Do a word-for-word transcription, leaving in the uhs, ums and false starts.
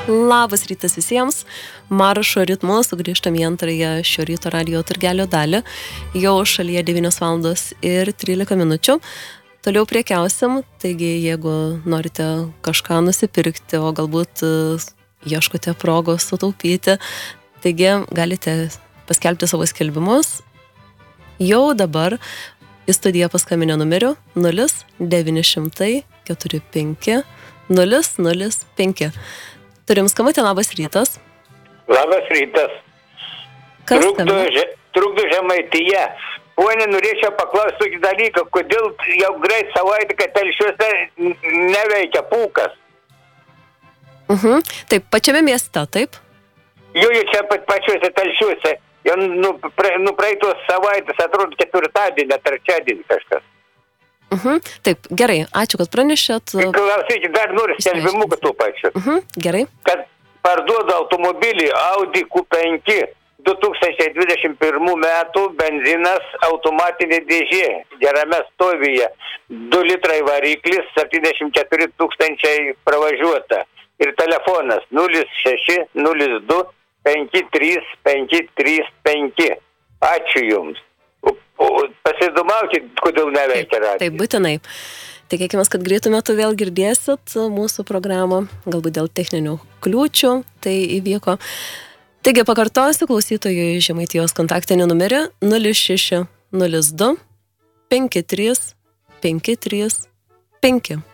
Labas rytas visiems. Maršo ritmu sugrįžtam į antrąją šio ryto radijo turgelio dalį. Jau šalyje devynios valandos ir trylika minučių. Toliau priekiausim, taigi jeigu norite kažką nusipirkti, o galbūt uh, ieškote progos sutaupyti, taigi galite paskelbti savo skelbimus. Jau dabar į studiją paskambinę numeriu nulis devyni šimtai keturi penki nulis nulis penki. Turim skambutį, labas rytas. Labas rytas. Kas trukdo, že, trukdo Žemaitija. Pone, norėčiau paklausti tokį dalyką, kodėl jau greit savaitę, kad Telšiuose neveikia pūkas. Mhm. Taip, pačiame mieste, taip? Jo, jau čia pat pačiuose Telšiuose. Jau nu, pra, nu praeitos savaitės, atrodo, ketvirtadienį, trečiadienį kažkas. Mhm. Taip, gerai, ačiū, kad pranešėt. Klausykit, dar noriu skelbimų, kad tų pačių. Mhm. Gerai. Kad parduoda automobilį Audi Q penki du tūkstančiai dvidešimt pirmų metų benzinas automatinė dėžė, gerame stovyje, du litrai variklis, septyniasdešimt keturi tūkstančiai pravažiuota. Ir telefonas nulis šeši nulis du penki trys penki trys penki. Ačiū Jums. Pasidomauti, kodėl neveikia radijas. Taip, būtinai. Tikėkime, kad greitų metų vėl girdėsit mūsų programą, galbūt dėl techninių kliūčių tai įvyko. Taigi pakartosiu klausytojui Žemaitijos kontaktinį numerį nulis šeši nulis du penki trys penki trys penki.